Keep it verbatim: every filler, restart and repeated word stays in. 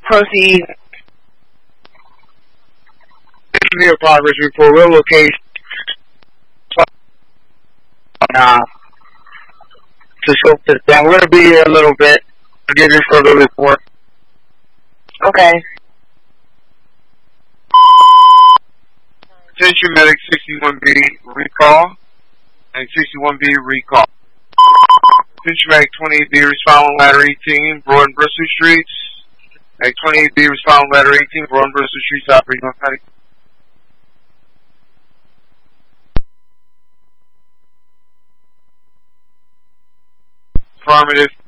Proceed. Near progress report. Real location. Uh, to scope this down. We're gonna be here a little bit. I'll give you further report. Okay. Attention medic sixty-one B recall and sixty-one B recall. Attention medic twenty-eight B respond ladder eighteen, Broad and Bristol Streets. Medic twenty-eight B respond ladder eighteen, Broad and Bristol Streets operating on medic. Affirmative.